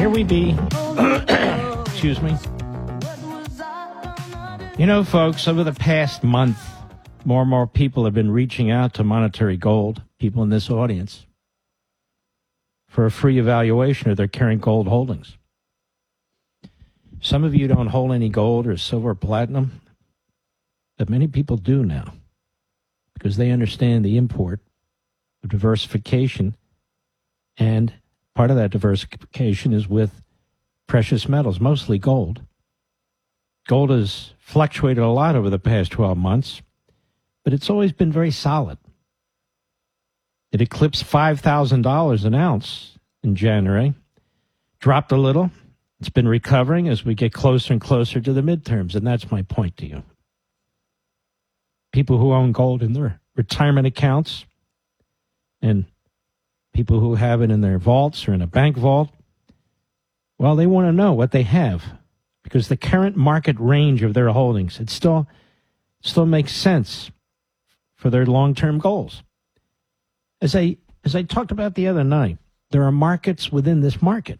Here we be. Excuse me. You know, folks, over the past month, more and more people have been reaching out to Monetary Gold, people in this audience, for a free evaluation of their current gold holdings. Some of you don't hold any gold or silver or platinum, but many people do now because they understand the import of diversification, and part of that diversification is with precious metals, mostly gold. Gold has fluctuated a lot over the past 12 months, but it's always been very solid. It eclipsed $5,000 an ounce in January, dropped a little. It's been recovering as we get closer and closer to the midterms, and that's my point to you. People who own gold in their retirement accounts and people who have it in their vaults or in a bank vault, well, they want to know what they have because the current market range of their holdings, it still makes sense for their long-term goals. As I talked about the other night, there are markets within this market.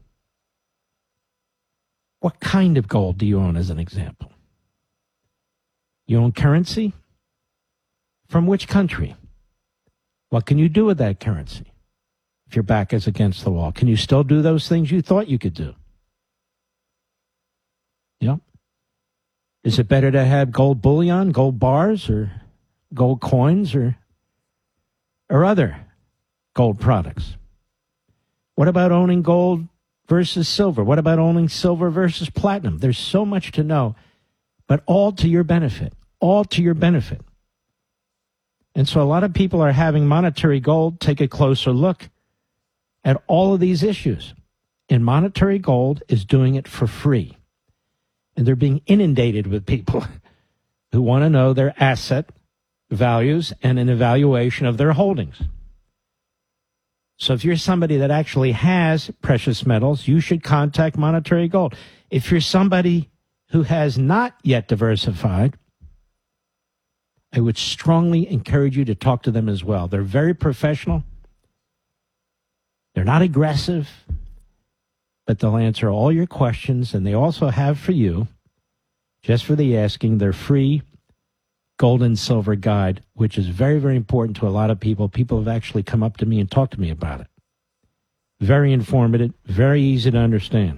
What kind of gold do you own, as an example? You own currency? From which country? What can you do with that currency if your back is against the wall? Can you still do those things you thought you could do? Yep. Is it better to have gold bullion, gold bars, or gold coins, or other gold products? What about owning gold versus silver? What about owning silver versus platinum? There's so much to know, but all to your benefit. All to your benefit. And so a lot of people are having Monetary Gold take a closer look at all of these issues. And Monetary Gold is doing it for free. And they're being inundated with people who want to know their asset values and an evaluation of their holdings. So if you're somebody that actually has precious metals, you should contact Monetary Gold. If you're somebody who has not yet diversified, I would strongly encourage you to talk to them as well. They're very professional. They're not aggressive, but they'll answer all your questions. And they also have for you, just for the asking, their free gold and silver guide, which is very, very important to a lot of people. People have actually come up to me and talked to me about it. Very informative, very easy to understand.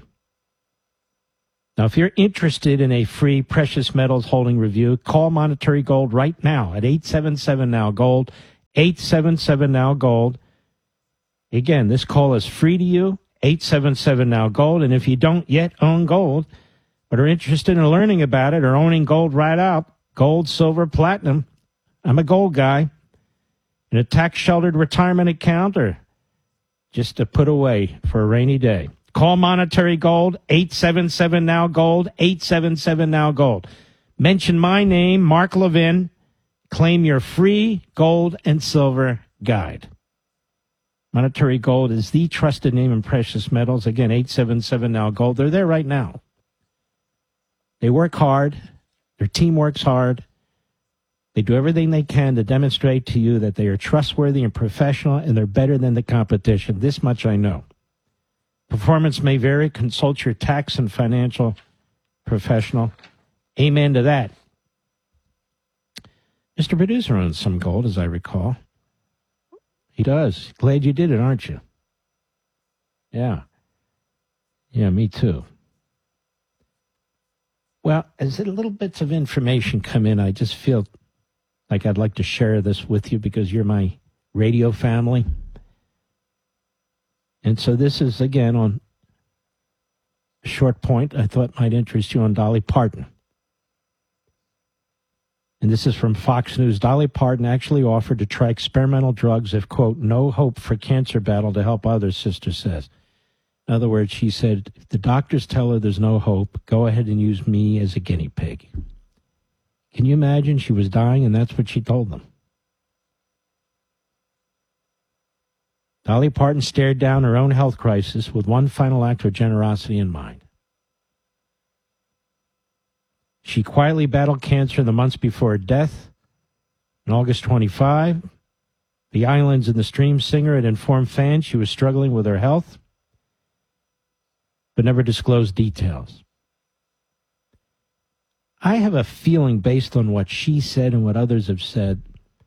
Now, if you're interested in a free precious metals holding review, call Monetary Gold right now at 877-NOW-GOLD, 877-NOW-GOLD. Again, this call is free to you, 877-NOW-GOLD. And if you don't yet own gold, but are interested in learning about it or owning gold right out, gold, silver, platinum, I'm a gold guy, in a tax-sheltered retirement account or just to put away for a rainy day. Call Monetary Gold, 877-NOW-GOLD, 877-NOW-GOLD. Mention my name, Mark Levin. Claim your free gold and silver guide. Monetary Gold is the trusted name in precious metals. Again, 877-NOW-GOLD. They're there right now. They work hard. Their team works hard. They do everything they can to demonstrate to you that they are trustworthy and professional, and they're better than the competition. This much I know. Performance may vary. Consult your tax and financial professional. Amen to that. Mr. Producer owns some gold, as I recall. He does. Glad you did it, aren't you? Yeah. Yeah, me too. Well, as little bits of information come in, I just feel like I'd like to share this with you because you're my radio family. And so this is, again, on a short point I thought might interest you on Dolly Parton. And this is from Fox News. Dolly Parton actually offered to try experimental drugs if, quote, no hope for cancer battle to help others, sister says. In other words, she said, if the doctors tell her there's no hope, go ahead and use me as a guinea pig. Can you imagine? She was dying, and that's what she told them. Dolly Parton stared down her own health crisis with one final act of generosity in mind. She quietly battled cancer in the months before her death. On August 25, the Islands and the Stream singer had informed fans she was struggling with her health. but never disclosed details. I have a feeling, based on what she said and what others have said,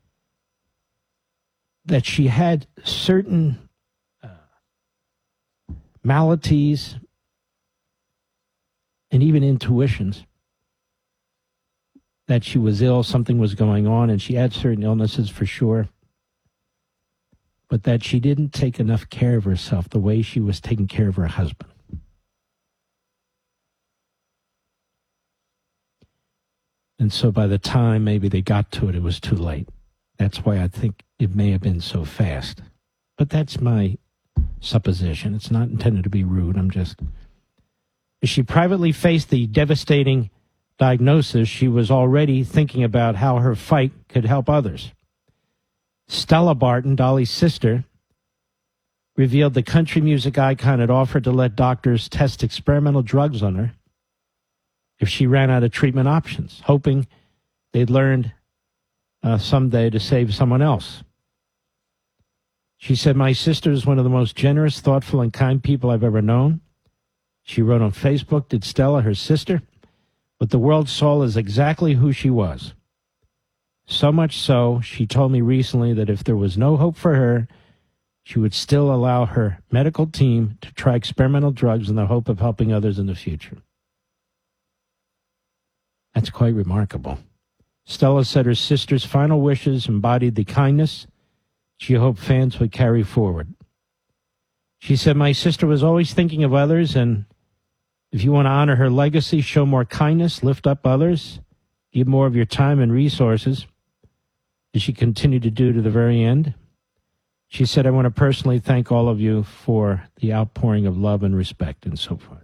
that she had certain maladies and even intuitions that she was ill, something was going on, and she had certain illnesses for sure, but that she didn't take enough care of herself the way she was taking care of her husband. And so by the time maybe they got to it, it was too late. That's why I think it may have been so fast. But that's my supposition. It's not intended to be rude. As she privately faced the devastating diagnosis, she was already thinking about how her fight could help others. Stella Barton, Dolly's sister, revealed the country music icon had offered to let doctors test experimental drugs on her if she ran out of treatment options, hoping they'd learned someday to save someone else. She said, "My sister is one of the most generous, thoughtful, and kind people I've ever known." She wrote on Facebook, "Did Stella, her sister, what the world saw as exactly who she was. So much so, she told me recently that if there was no hope for her, she would still allow her medical team to try experimental drugs in the hope of helping others in the future." That's quite remarkable. Stella said her sister's final wishes embodied the kindness she hoped fans would carry forward. She said, "My sister was always thinking of others, and if you want to honor her legacy, show more kindness, lift up others, give more of your time and resources," as she continued to do to the very end. She said, "I want to personally thank all of you for the outpouring of love and respect," and so forth.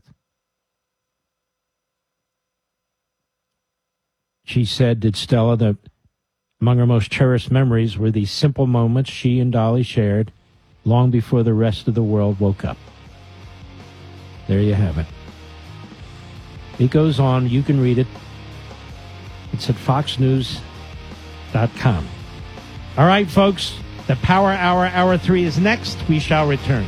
She said, did Stella, that among her most cherished memories were the simple moments she and Dolly shared long before the rest of the world woke up. There you have it. It goes on. You can read it. It's at foxnews.com. All right, folks. The Power Hour, Hour 3 is next. We shall return.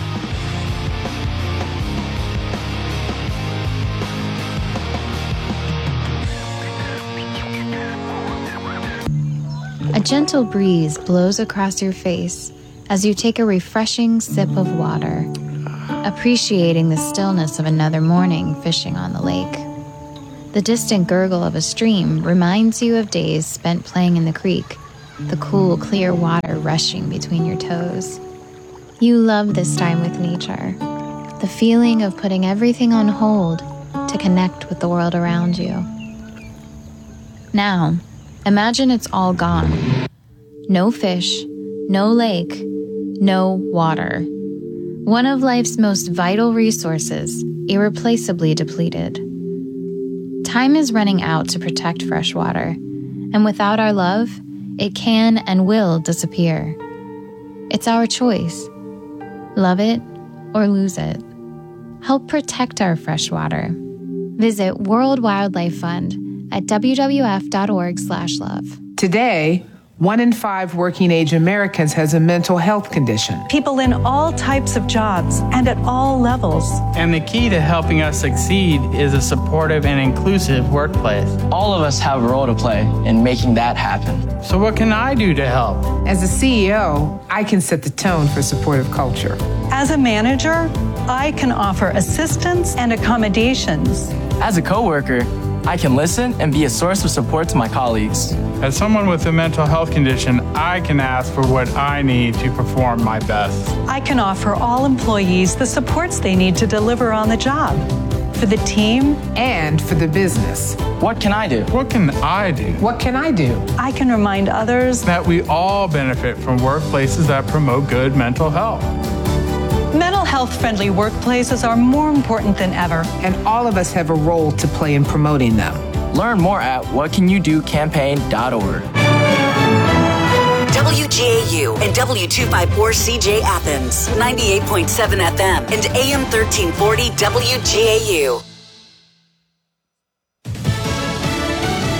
A gentle breeze blows across your face as you take a refreshing sip of water, appreciating the stillness of another morning fishing on the lake. The distant gurgle of a stream reminds you of days spent playing in the creek, the cool, clear water rushing between your toes. You love this time with nature, the feeling of putting everything on hold to connect with the world around you. Now, imagine it's all gone. No fish, no lake, no water. One of life's most vital resources, irreplaceably depleted. Time is running out to protect fresh water, and without our love, it can and will disappear. It's our choice. Love it or lose it. Help protect our fresh water. Visit World Wildlife Fund at wwf.org/love. Today, 1 in 5 working-age Americans has a mental health condition. People in all types of jobs and at all levels. And the key to helping us succeed is a supportive and inclusive workplace. All of us have a role to play in making that happen. So what can I do to help? As a CEO, I can set the tone for supportive culture. As a manager, I can offer assistance and accommodations. As a coworker, I can listen and be a source of support to my colleagues. As someone with a mental health condition, I can ask for what I need to perform my best. I can offer all employees the supports they need to deliver on the job, for the team, and for the business. What can I do? What can I do? What can I do? I can remind others That we all benefit from workplaces that promote good mental health. mental health-friendly workplaces are more important than ever. And all of us have a role to play in promoting them. Learn more at whatcanyoudocampaign.org. WGAU and W254CJ Athens, 98.7 FM and AM 1340 WGAU.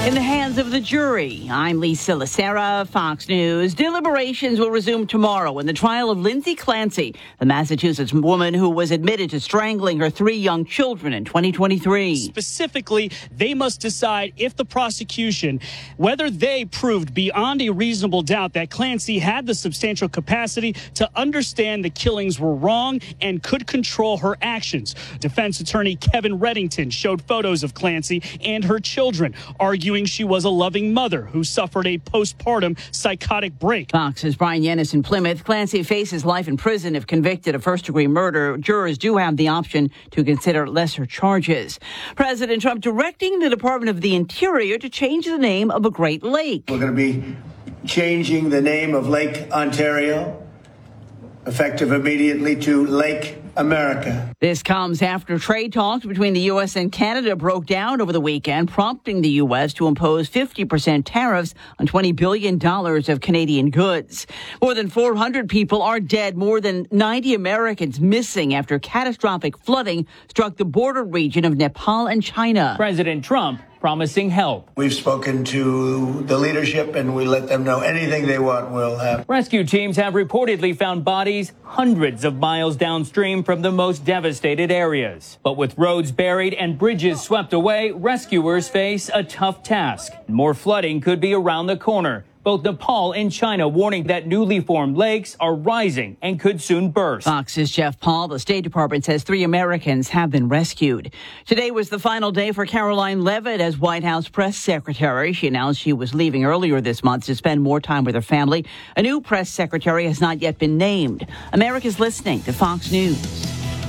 In the hands of the jury, I'm Lisa Lacera, Fox News. Deliberations will resume tomorrow in the trial of Lindsay Clancy, the Massachusetts woman who was admitted to strangling her 3 young children in 2023. Specifically, they must decide if the prosecution, whether they proved beyond a reasonable doubt that Clancy had the substantial capacity to understand the killings were wrong and could control her actions. Defense attorney Kevin Reddington showed photos of Clancy and her children, arguing she was a loving mother who suffered a postpartum psychotic break. Fox's Brian Yennis in Plymouth. Clancy faces life in prison if convicted of first-degree murder. Jurors do have the option to consider lesser charges. President Trump directing the Department of the Interior to change the name of a Great Lake. We're going to be changing the name of Lake Ontario, effective immediately, to Lake America. This comes after trade talks between the U.S. and Canada broke down over the weekend, prompting the U.S. to impose 50% tariffs on $20 billion of Canadian goods. More than 400 people are dead, more than 90 Americans missing after catastrophic flooding struck the border region of Nepal and China. President Trump promising help. We've spoken to the leadership and we let them know anything they want will happen. Rescue teams have reportedly found bodies hundreds of miles downstream from the most devastated areas. But with roads buried and bridges swept away, rescuers face a tough task. More flooding could be around the corner. Both Nepal and China warning that newly formed lakes are rising and could soon burst. Fox's Jeff Paul. The State Department says 3 Americans have been rescued. Today was the final day for Caroline Leavitt as White House press secretary. She announced she was leaving earlier this month to spend more time with her family. A new press secretary has not yet been named. America's listening to Fox News.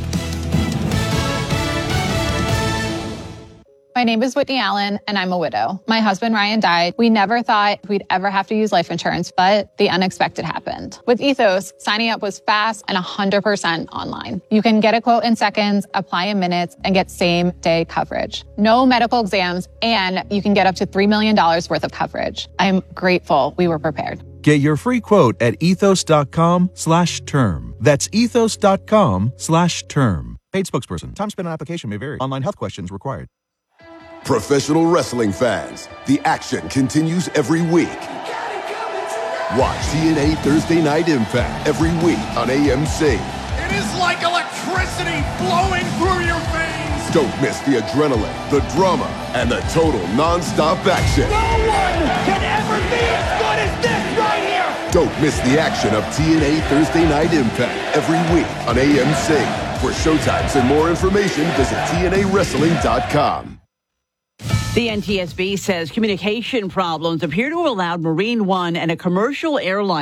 My name is Whitney Allen, and I'm a widow. My husband, Ryan, died. We never thought we'd ever have to use life insurance, but the unexpected happened. With Ethos, signing up was fast and 100% online. You can get a quote in seconds, apply in minutes, and get same-day coverage. No medical exams, and you can get up to $3 million worth of coverage. I'm grateful we were prepared. Get your free quote at ethos.com/term. That's ethos.com/term. Paid spokesperson. Time spent on application may vary. Online health questions required. Professional wrestling fans, the action continues every week. Watch TNA Thursday Night Impact every week on AMC. It is like electricity flowing through your veins. Don't miss the adrenaline, the drama, and the total non-stop action. No one can ever be as good as this right here. Don't miss the action of TNA Thursday Night Impact every week on AMC. For showtimes and more information, visit TNAWrestling.com. The NTSB says communication problems appear to have allowed Marine One and a commercial airline